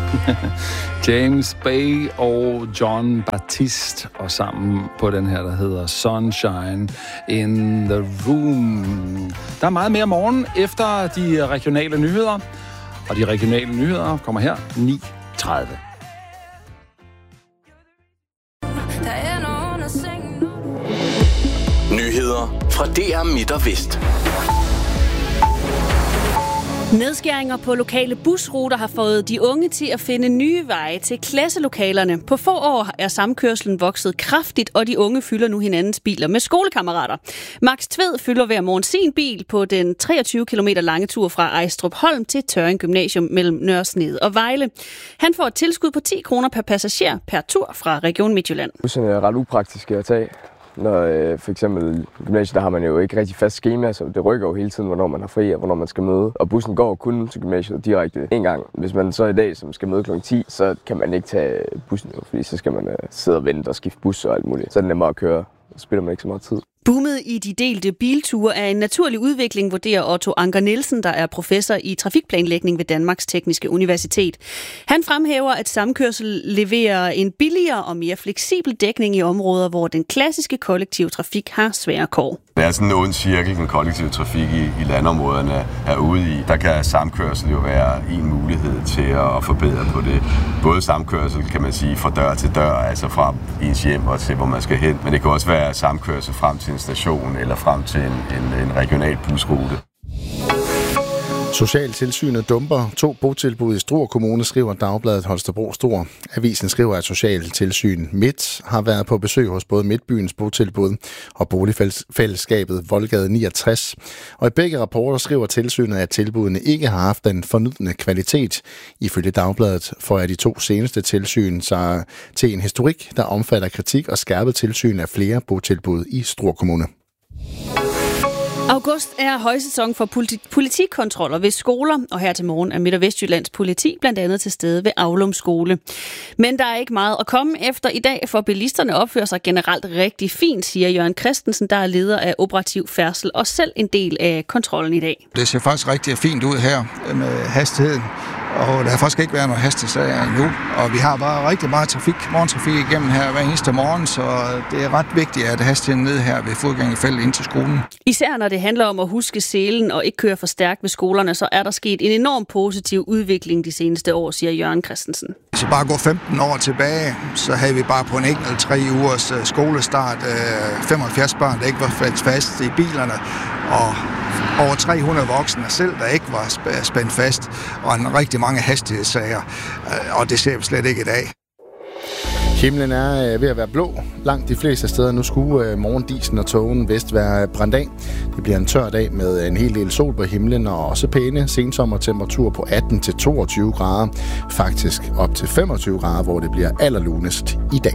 James Bay og John Baptiste, og sammen på den her, der hedder Sunshine in the Room. Der er meget mere morgen efter de regionale nyheder, og de regionale nyheder kommer her 9:30. Nyheder fra DR Midt og Vest. Nedskæringer på lokale busruter har fået de unge til at finde nye veje til klasselokalerne. På få år er samkørslen vokset kraftigt, og de unge fylder nu hinandens biler med skolekammerater. Max Tved fylder hver morgen sin bil på den 23 km lange tur fra Ejstrup Holm til Tørring Gymnasium mellem Nørresnede og Vejle. Han får et tilskud på 10 kroner per passager per tur fra Region Midtjylland. Bussen er ret upraktisk at tage. Når for eksempel i gymnasiet, der har man jo ikke rigtig fast schema, så det rykker jo hele tiden, hvornår man har fri og hvornår man skal møde. Og bussen går kun til gymnasiet direkte en gang. Hvis man så i dag, som skal møde kl. 10, så kan man ikke tage bussen, fordi så skal man sidde og vente og skifte bus og alt muligt. Så er det nemmere at køre, så spiller man ikke så meget tid. Boomet i de delte bilture er en naturlig udvikling, vurderer Otto Anker Nielsen, der er professor i trafikplanlægning ved Danmarks Tekniske Universitet. Han fremhæver, at samkørsel leverer en billigere og mere fleksibel dækning i områder, hvor den klassiske kollektive trafik har svære kår. Det er sådan en ond cirkel, den kollektive trafik i landområderne er ude i. Der kan samkørsel jo være en mulighed til at forbedre på det. Både samkørsel, kan man sige, fra dør til dør, altså fra ens hjem og til, hvor man skal hen. Men det kan også være samkørsel frem til en station eller frem til en regional busrute. Socialtilsynet dumper 2 botilbud i Struer Kommune, skriver Dagbladet Holstebro Stor. Avisen skriver, at Socialtilsyn Midt har været på besøg hos både Midtbyens botilbud og boligfællesskabet Voldgade 69. Og i begge rapporter skriver tilsynet, at tilbudene ikke har haft den fornødne kvalitet. Ifølge Dagbladet får de 2 seneste tilsyn sig til en historik, der omfatter kritik og skærpet tilsyn af flere botilbud i Struer Kommune. August er højsæson for politikontroller ved skoler, og her til morgen er Midt- og Vestjyllands politi blandt andet til stede ved Aulum Skole. Men der er ikke meget at komme efter i dag, for bilisterne opfører sig generelt rigtig fint, siger Jørgen Christensen, der er leder af operativ færdsel og selv en del af kontrollen i dag. Det ser faktisk rigtig fint ud her med hastigheden, og der har faktisk ikke været noget hastighedssager endnu. Og vi har bare rigtig meget morgentrafik igennem her hver eneste morgen, så det er ret vigtigt, at hastigheden ned her ved fodgængerfeltet ind til skolen. Især når det handler om at huske selen og ikke køre for stærkt ved skolerne, så er der sket en enorm positiv udvikling de seneste år, siger Jørgen Christensen. Hvis vi bare går 15 år tilbage, så havde vi bare på en enkelt 3 ugers skolestart 75 børn, der ikke var fast i bilerne, og over 300 voksne selv, der ikke var spændt fast, og en rigtig mange hastighedssager, og det ser vi slet ikke i dag. Himlen er ved at være blå langt de fleste steder. Nu skulle morgendisen og togen vest være brændt af. Det bliver en tør dag med en hel del sol på himlen og også pæne sensommertemperaturer på 18-22 grader. Faktisk op til 25 grader, hvor det bliver allerlunest i dag.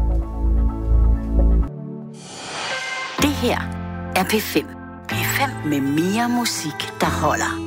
Det her er P5. P5 med mere musik, der holder.